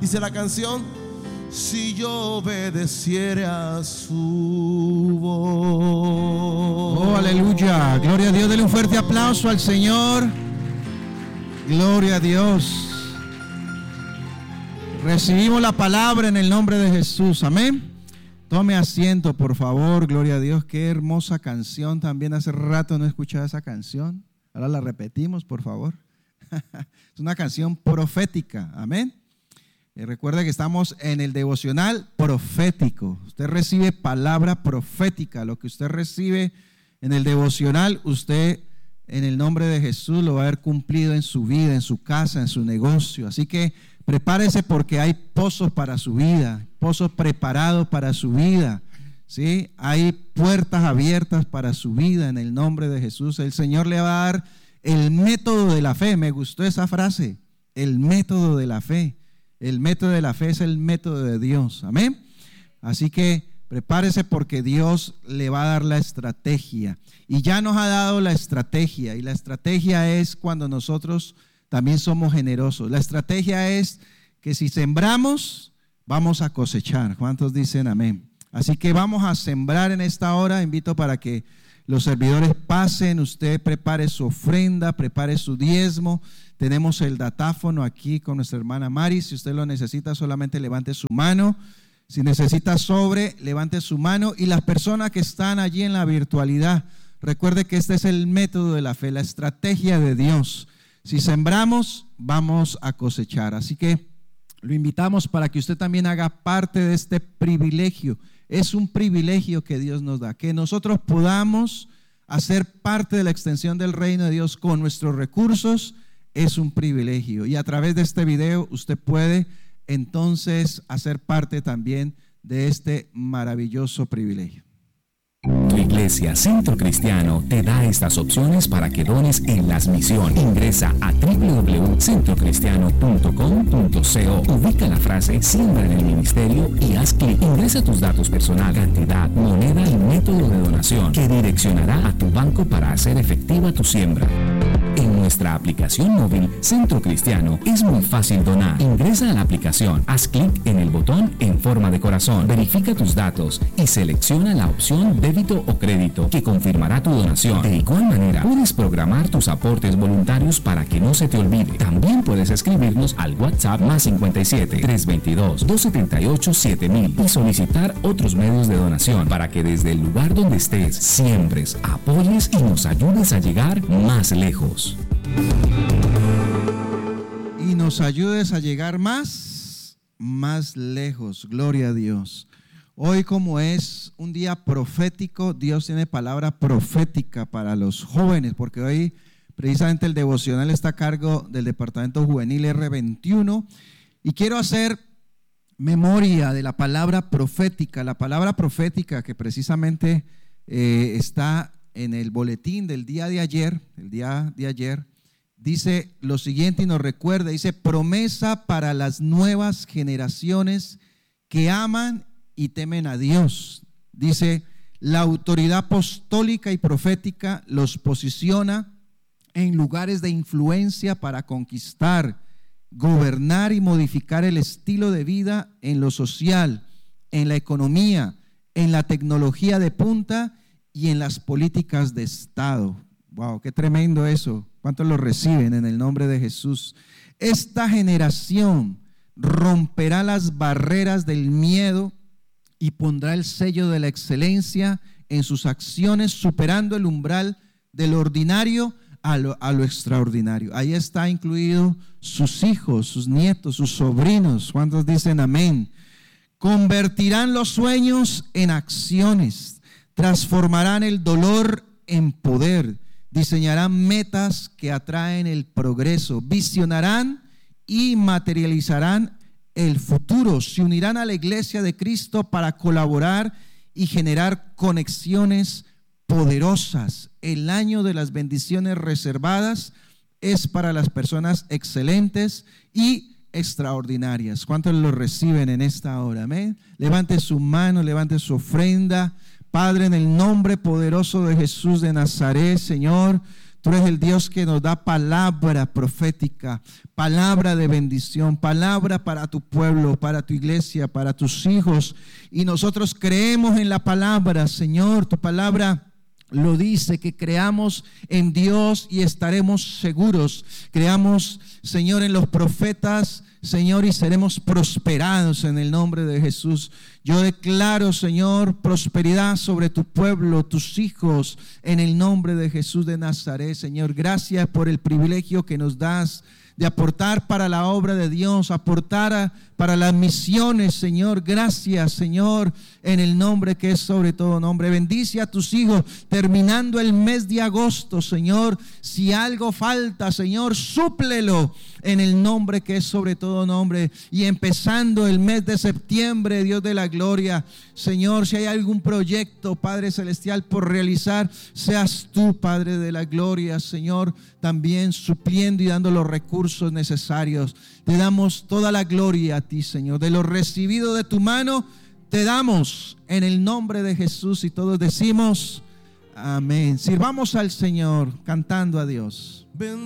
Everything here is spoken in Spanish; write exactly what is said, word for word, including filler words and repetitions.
Dice la canción: si yo obedeciera a su voz. Oh, aleluya, gloria a Dios. Dele un fuerte aplauso al Señor. Gloria a Dios. Recibimos la palabra en el nombre de Jesús, amén. Tome asiento, por favor, gloria a Dios. Qué hermosa canción, también hace rato no escuchaba esa canción. Ahora la repetimos, por favor. Es una canción profética, amén. Y recuerde que estamos en el devocional profético. Usted recibe palabra profética. Lo que usted recibe en el devocional, usted en el nombre de Jesús lo va a haber cumplido en su vida, en su casa, en su negocio. Así que prepárese, porque hay pozos para su vida, pozos preparados para su vida, ¿sí? Hay puertas abiertas para su vida en el nombre de Jesús. El Señor le va a dar el método de la fe. Me gustó esa frase, el método de la fe. El método de la fe es el método de Dios, amén. Así que prepárese, porque Dios le va a dar la estrategia, y ya nos ha dado la estrategia. Y la estrategia es cuando nosotros también somos generosos. La estrategia es que si sembramos, vamos a cosechar. ¿Cuántos dicen amén? Así que vamos a sembrar en esta hora. Invito para que los servidores pasen. Usted prepare su ofrenda, prepare su diezmo. Tenemos el datáfono aquí con nuestra hermana Mari. Si usted lo necesita, solamente levante su mano. Si necesita sobre, levante su mano. Y las personas que están allí en la virtualidad, recuerde que este es el método de la fe, la estrategia de Dios. Si sembramos, vamos a cosechar. Así que lo invitamos para que usted también haga parte de este privilegio. Es un privilegio que Dios nos da, que nosotros podamos hacer parte de la extensión del reino de Dios con nuestros recursos. Es un privilegio, y a través de este video usted puede entonces hacer parte también de este maravilloso privilegio. Tu iglesia Centro Cristiano te da estas opciones para que dones en las misiones. Ingresa a doble u doble u doble u punto centro cristiano punto com punto co. Ubica la frase siembra en el ministerio y haz clic. Ingresa tus datos personales, cantidad, moneda y método de donación, que direccionará a tu banco para hacer efectiva tu siembra. En nuestra aplicación móvil Centro Cristiano es muy fácil donar. Ingresa a la aplicación, haz clic en el botón en forma de corazón, verifica tus datos y selecciona la opción débito o crédito, que confirmará tu donación. De igual manera, puedes programar tus aportes voluntarios para que no se te olvide. También puedes escribirnos al WhatsApp más cincuenta y siete, trescientos veintidós, doscientos setenta y ocho, siete mil y solicitar otros medios de donación para que desde el lugar donde estés siembres, apoyes y nos ayudes a llegar más lejos. Y nos ayudes a llegar más, más lejos. Gloria a Dios. Hoy, como es un día profético, Dios tiene palabra profética para los jóvenes, porque hoy precisamente el devocional está a cargo del Departamento Juvenil erre veintiuno, y quiero hacer memoria de la palabra profética, la palabra profética que precisamente eh, está en el boletín del día de ayer, el día de ayer. Dice lo siguiente y nos recuerda, dice: promesa para las nuevas generaciones que aman y temen a Dios. Dice: la autoridad apostólica y profética los posiciona en lugares de influencia para conquistar, gobernar y modificar el estilo de vida en lo social, en la economía, en la tecnología de punta y en las políticas de Estado. Wow, qué tremendo eso. ¿Cuántos lo reciben en el nombre de Jesús? Esta generación romperá las barreras del miedo y pondrá el sello de la excelencia en sus acciones, superando el umbral del ordinario a lo, a lo extraordinario. Ahí está incluido sus hijos, sus nietos, sus sobrinos. ¿Cuántos dicen amén? Convertirán los sueños en acciones, transformarán el dolor en poder, diseñarán metas que atraen el progreso, visionarán y materializarán el futuro, se unirán a la iglesia de Cristo para colaborar y generar conexiones poderosas. El año de las bendiciones reservadas es para las personas excelentes y extraordinarias. ¿Cuántos lo reciben en esta hora? Amén. Levante su mano, levante su ofrenda. Padre, en el nombre poderoso de Jesús de Nazaret, Señor, Tú eres el Dios que nos da palabra profética, palabra de bendición, palabra para tu pueblo, para tu iglesia, para tus hijos. Y nosotros creemos en la palabra, Señor. Tu palabra lo dice, que creamos en Dios y estaremos seguros. Creamos, Señor, en los profetas, Señor, y seremos prosperados en el nombre de Jesús. Yo declaro, Señor, prosperidad sobre tu pueblo, tus hijos, en el nombre de Jesús de Nazaret. Señor, gracias por el privilegio que nos das de aportar para la obra de Dios, aportar a, para las misiones, Señor. Gracias, Señor, en el nombre que es sobre todo nombre. Bendice a tus hijos terminando el mes de agosto, Señor. Si algo falta, Señor, súplelo en el nombre que es sobre todo nombre. Y empezando el mes de septiembre, Dios de la gloria, Señor, si hay algún proyecto, Padre celestial, por realizar, seas tú, Padre de la gloria, Señor, también supliendo y dando los recursos necesarios. Te damos toda la gloria a ti, Señor. De lo recibido de tu mano, te damos en el nombre de Jesús. Y todos decimos amén. Sirvamos al Señor cantando a Dios.